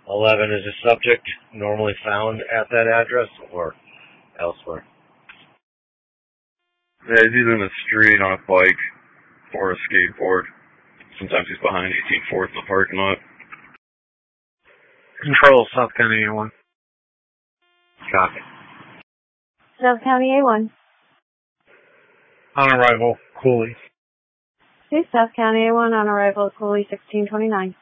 11 is a subject normally found at that address or elsewhere? Yeah, he's either in the street on a bike or a skateboard. Sometimes he's behind 18th in the parking lot. Control, South County A1. Copy. South County A1. On arrival, Cooley. Okay, South County A1 on arrival, Cooley 1629.